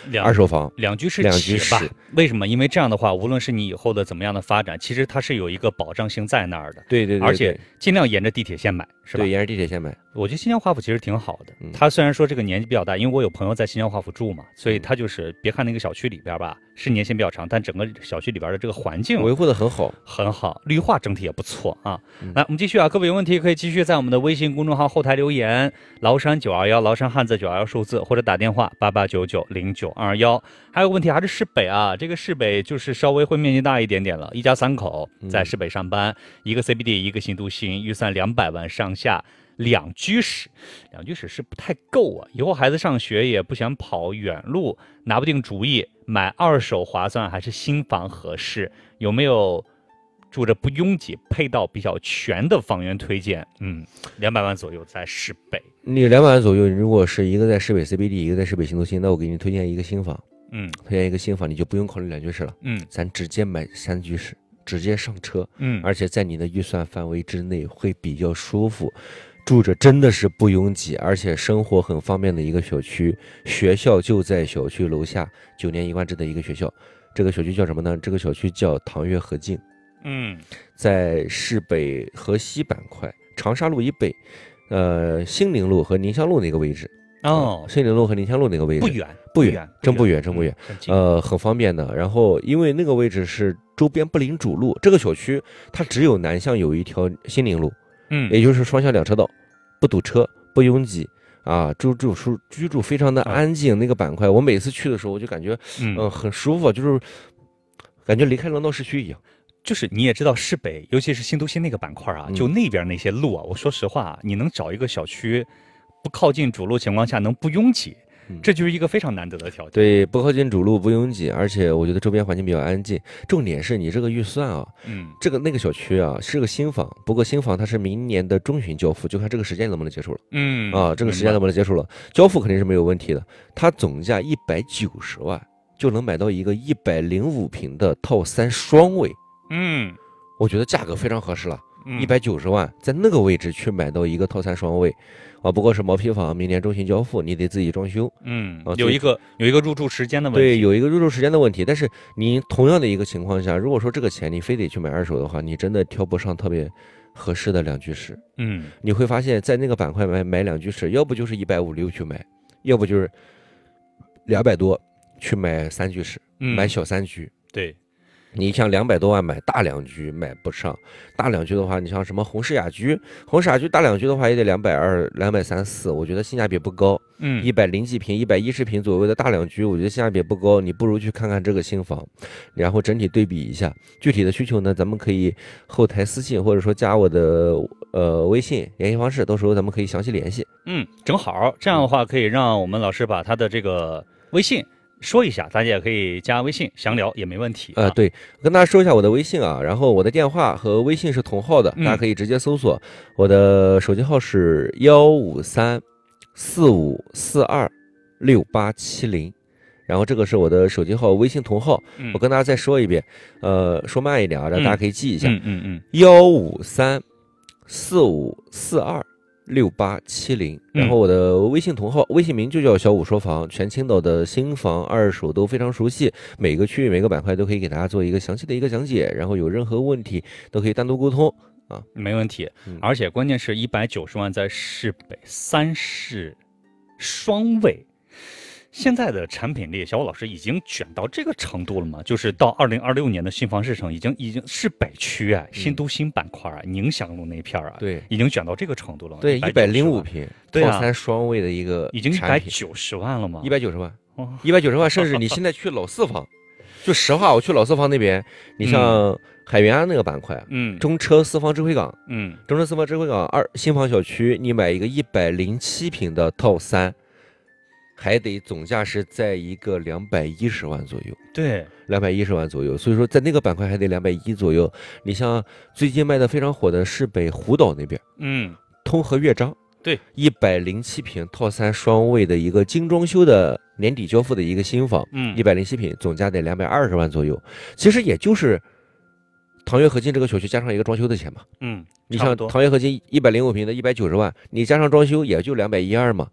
二手房， 两居室两居起吧室。 为什么？因为这样的话，无论是你以后的怎么样的发展，其实它是有一个保障性在那儿的。 对对对， 而且尽量沿着地铁线买，是吧？ 对，沿着地铁线买。 我觉得新疆华府其实挺好的。他虽然说这个年纪比较大，因为我有朋友在新疆华府住嘛，所以他就是别看那个小区里边吧，是年限比较长，但整个小区里边的这个环境维护的很好， 很好，绿化整体也不错啊。来，我们继续啊，各位有问题可以继续在我们的微信公众号后台留言，崂山921，崂山汉字921数字，或者打电话88990921。还有个问题还是市北啊，这个市北就是稍微会面积大一点点了，一家3口在市北上班，一个 CBD， 一个新都心，预算200万上下。两居室是不太够啊，以后孩子上学也不想跑远路，拿不定主意，买二手划算还是新房合适？有没有住着不拥挤、配套比较全的房源推荐？200万左右在市北。 你200万左右，如果是一个在市北 CBD， 一个在市北新都心，那我给你推荐一个新房。推荐一个新房，你就不用考虑两居室了。咱直接买3居室，直接上车。而且在你的预算范围之内会比较舒服。住着真的是不拥挤，而且生活很方便的一个小区，学校就在小区楼下，9年一贯制的一个学校。这个小区叫什么呢？这个小区叫唐悦和静。在市北河西板块，长沙路以北，兴宁路和宁乡路那个位置。兴宁路和宁乡路那个位置不远，真不远。很方便的。然后因为那个位置是周边不临主路，这个小区它只有南向有一条兴宁路。也就是双向2车道，不堵车，不拥挤啊，居住非常的安静。那个板块，我每次去的时候，我就感觉很舒服，就是感觉离开了闹市区一样。 就是你也知道市北，尤其是新都心那个板块啊，就那边那些路啊，我说实话，你能找一个小区不靠近主路情况下能不拥挤，这就是一个非常难得的条件。 对，不靠近主路，不拥挤，而且我觉得周边环境比较安静。重点是你这个预算啊，那个小区啊是个新房，不过新房它是明年的中旬交付，就看这个时间能不能结束了。这个时间能不能结束了，交付肯定是没有问题的。它总价190万就能买到一个105平的套3双卫。我觉得价格非常合适了。190万在那个位置去买到一个套3双卫不过是毛坯房，明年中旬交付，你得自己装修。 有一个入住时间的问题。 对，有一个入住时间的问题。但是你同样的一个情况下，如果说这个钱你非得去买二手的话，你真的挑不上特别合适的两居室。你会发现在那个板块买两居室，要不就是150去买，要不就是200多去买3居室，买小3居。 对。 你像200多万买大两居买不上，大两居的话，你像什么红石雅居大两居的话也得220、234，我觉得性价比不高。100几平、110平左右的大两居，我觉得性价比不高，你不如去看看这个新房，然后整体对比一下。具体的需求呢，咱们可以后台私信或者说加我的微信联系方式，到时候咱们可以详细联系。 正好这样的话可以让我们老师把他的这个微信说一下，大家也可以加微信详聊也没问题。 对，跟大家说一下我的微信啊，然后我的电话和微信是同号的，大家可以直接搜索。我的手机号是15345426870，然后这个是我的手机号，微信同号。我跟大家再说一遍，说慢一点啊，让大家可以记一下。15345426870，然后我的微信同号，微信名就叫小五说房，全青岛的新房二手都非常熟悉，每个区域每个板块都可以给大家做一个详细的一个讲解，然后有任何问题都可以单独沟通啊， 没问题。而且关键是190万在市北3室双卫。现在的产品力，小武老师已经卷到这个程度了吗？就是到2026年的新房市场已经市北区新都新板块宁祥路那片对， 已经卷到这个程度了。 对，105平，套3双卫的一个已经190万了吗 ？190万，190万，甚至你现在去老四房，就实话，我去老四房那边，你像海源安那个板块，中车四方智慧港，中车四方智慧港新房小区，你买一个107平的套3。还得总价是在一个210万左右， 对 ，210万左右，所以说在那个板块还得210左右。你像最近卖的非常火的市北湖岛那边，通和乐章， 对 ，107平套3双卫的一个精装修的年底交付的一个新房，107平，总价得220万左右，其实也就是唐悦和金这个小区加上一个装修的钱嘛，你像唐悦和金105平的190万，你加上装修也就212嘛。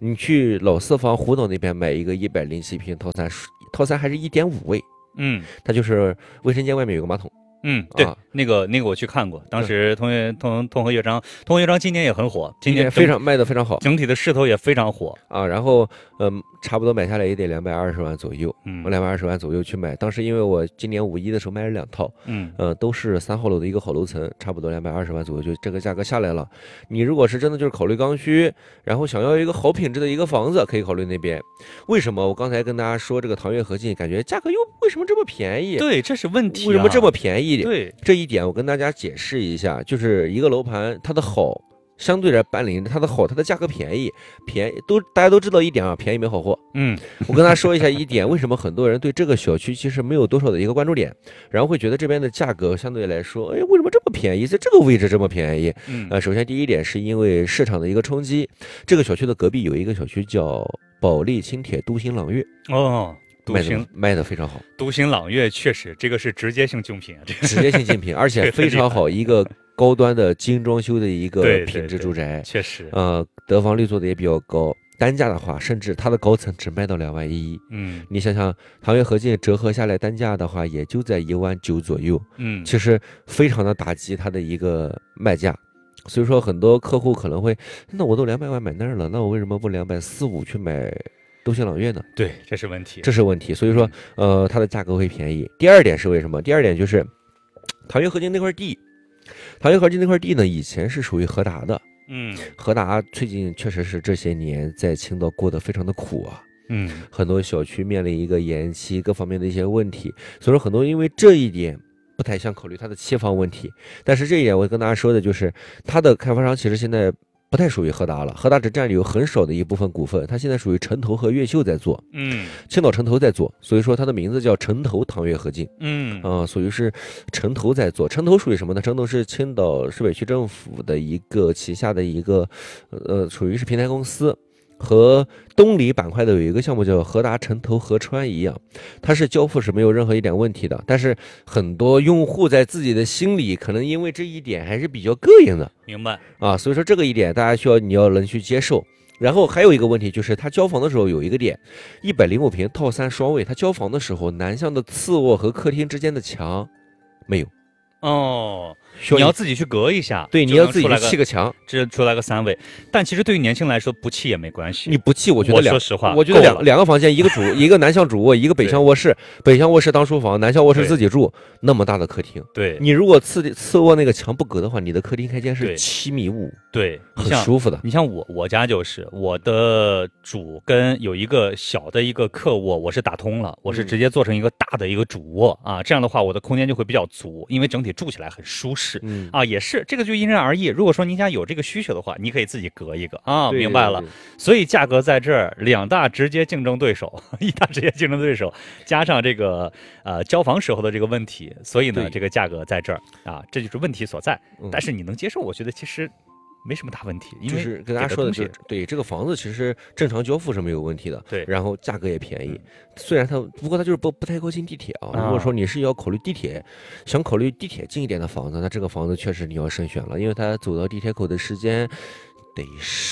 你去老四方湖岛那边买一个107平套餐，套餐还是1.5卫，它就是卫生间外面有个马桶。 对，那个我去看过，当时同和乐章今年也很火，今年卖的非常好， 整体的势头也非常火啊。然后差不多买下来也得220万左右，我220万左右去买，当时因为我今年5一的时候买了2套，都是3号楼的一个好楼层，差不多220万左右，就这个价格下来了。你如果是真的就是考虑刚需，然后想要一个好品质的一个房子，可以考虑那边。为什么我刚才跟大家说这个唐悦和进，感觉价格又为什么这么便宜？ 对，这是问题， 为什么这么便宜？ 对， 这一点我跟大家解释一下，就是一个楼盘它的好，相对来搬临它的好，它的价格便宜大家都知道一点啊，便宜没好货。我跟大家说一下一点，为什么很多人对这个小区其实没有多少的一个关注点，然后会觉得这边的价格相对来说，为什么这么便宜，在这个位置这么便宜？首先第一点是因为市场的一个冲击，这个小区的隔壁有一个小区叫保利轻铁都心朗悦卖的非常好， 都心朗悦确实这个是直接性竞品啊， 直接性竞品，而且非常好，一个高端的精装修的一个品质住宅， 确实， 得房率做的也比较高，单价的话，甚至它的高层只卖到2万1，你想想，唐悦和进折合下来单价的话，也就在1万9左右，其实非常的打击它的一个卖价。所以说很多客户可能会，那我都200万买那儿了，那我为什么不240-250去买都心朗悦呢？ 对，这是问题。 所以说，它的价格会便宜。第二点是为什么？第二点就是唐悦和进那块地，呢，以前是属于和达的。和达最近确实是这些年在青岛过得非常的苦啊。很多小区面临一个延期，各方面的一些问题，所以说很多因为这一点不太想考虑它的期房问题。但是这一点我跟大家说的就是，它的开发商其实现在不太属于和达了，和达只占有很少的一部分股份，它现在属于城投和越秀在做，青岛城投在做，所以说它的名字叫城投唐悦和进，属于是城投在做。城投属于什么呢？城投是青岛市委区政府的一个旗下的一个属于是平台公司。和东里板块的有一个项目叫和达城投合川一样，它是交付是没有任何一点问题的，但是很多用户在自己的心里可能因为这一点还是比较膈应的， 明白啊？所以说这个一点大家你要能去接受。然后还有一个问题就是它交房的时候有一个点，105平套3双卫，它交房的时候南向的次卧和客厅之间的墙没有。 你要自己去隔一下， 对，你要自己去砌个墙， 这出来个3卫。但其实对于年轻人来说，不砌也没关系。 你不砌，我觉得说实话， 我觉得两个房间，一个南向主卧，一个北向卧室，北向卧室当书房，南向卧室自己住，那么大的客厅。 对， 你如果次卧那个墙不隔的话，你的客厅开间是7.5米， 对， 很舒服的。 你像我家就是我的主跟有一个小的一个客卧，我是打通了，我是直接做成一个大的一个主卧啊，这样的话我的空间就会比较足，因为整体住起来很舒适。也是这个就因人而异。如果说您家有这个需求的话，你可以自己隔一个啊，明白了。所以价格在这儿，2大直接竞争对手，1大直接竞争对手，加上这个交房时候的这个问题，所以呢，这个价格在这儿啊，这就是问题所在。但是你能接受，我觉得其实没什么大问题，因为就是跟大家说的就是，对这个房子其实正常交付是没有问题的， 对，然后价格也便宜。虽然不过它就是不太靠近地铁啊。如果说你是要考虑地铁，想考虑地铁近一点的房子，那这个房子确实你要慎选了，因为它走到地铁口的时间得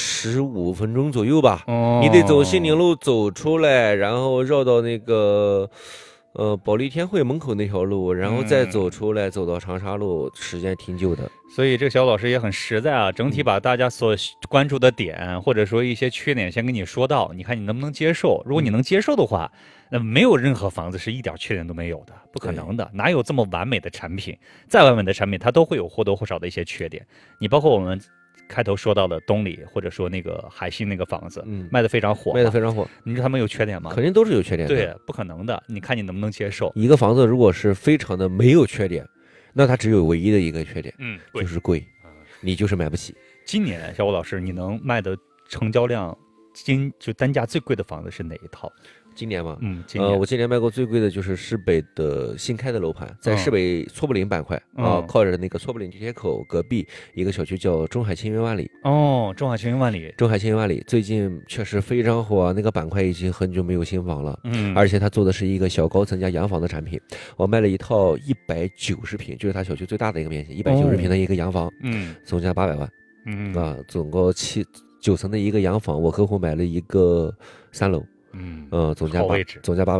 15分钟左右吧。你得走西宁路走出来，然后绕到那个保利天汇门口那条路，然后再走出来，走到长沙路，时间挺久的。 所以这个小老师也很实在啊，整体把大家所关注的点，或者说一些缺点先跟你说到，你看你能不能接受？如果你能接受的话，那没有任何房子是一点缺点都没有的，不可能的，哪有这么完美的产品？再完美的产品，它都会有或多或少的一些缺点。你包括我们开头说到的东里，或者说那个海信那个房子，卖得非常火，你说他们有缺点吗？ 肯定都是有缺点的， 对，不可能的。你看你能不能接受？ 一个房子如果是非常的没有缺点，那它只有唯一的一个缺点，就是贵，你就是买不起。 今年小吴老师，你能卖的成交量就单价最贵的房子是哪一套？ 今年吗？ 我今年卖过最贵的就是市北的新开的楼盘，在市北撮布林板块靠着那个撮布林地铁口隔壁一个小区叫中海青云万里。 中海青云万里最近确实非常火，那个板块已经很久没有新房了。而且他做的是一个小高层加洋房的产品。我卖了一套190平，就是他小区最大的一个面积，190平的一个洋房，总价800万。总共 9层的一个洋房，我客户买了一个3楼，总价800